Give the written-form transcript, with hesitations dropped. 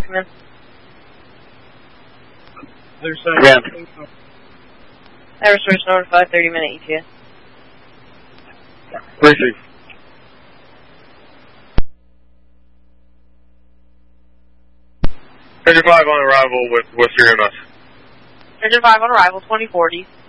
come in. There's Aerosource notified, 30-minute ETA. Briefing. Engine 5 on arrival with your EMS. Engine 5 on arrival, 2040.